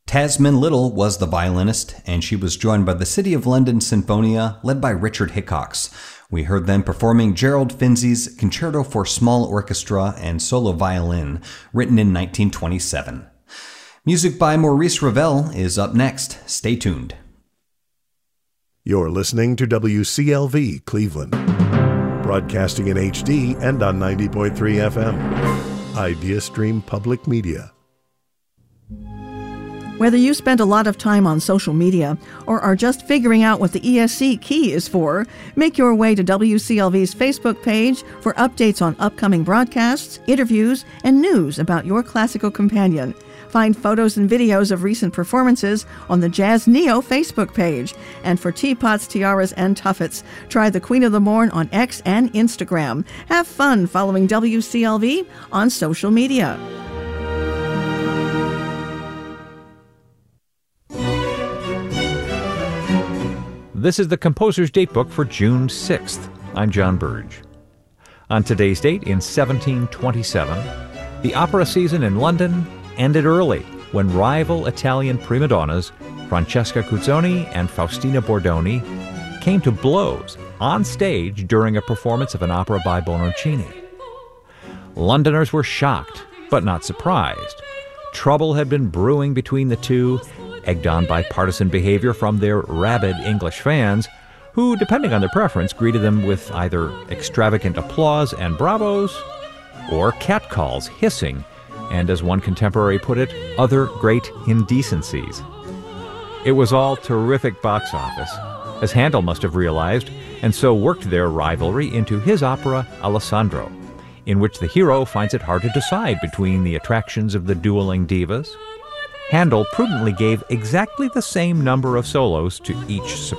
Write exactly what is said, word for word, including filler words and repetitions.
Tasmin Little was the violinist, and she was joined by the City of London Sinfonia, led by Richard Hickox. We heard them performing Gerald Finzi's Concerto for Small Orchestra and Solo Violin, written in nineteen twenty-seven. Music by Maurice Ravel is up next. Stay tuned. You're listening to W C L V Cleveland, broadcasting in H D and on ninety point three F M. IdeaStream Public Media. Whether you spend a lot of time on social media or are just figuring out what the E S C key is for, make your way to W C L V's Facebook page for updates on upcoming broadcasts, interviews, and news about your classical companion. Find photos and videos of recent performances on the Jazz Neo Facebook page. And for teapots, tiaras, and tuffets, try the Queen of the Morn on X and Instagram. Have fun following W C L V on social media. This is the Composer's Datebook for June sixth. I'm John Burge. On today's date, in seventeen twenty-seven, the opera season in London ended early when rival Italian prima donnas Francesca Cuzzoni and Faustina Bordoni came to blows on stage during a performance of an opera by Bononcini. Londoners were shocked, but not surprised. Trouble had been brewing between the two, egged on by partisan behavior from their rabid English fans, who, depending on their preference, greeted them with either extravagant applause and bravos or catcalls, hissing, and, as one contemporary put it, other great indecencies. It was all terrific box office, as Handel must have realized, and so worked their rivalry into his opera Alessandro, in which the hero finds it hard to decide between the attractions of the dueling divas. Handel prudently gave exactly the same number of solos to each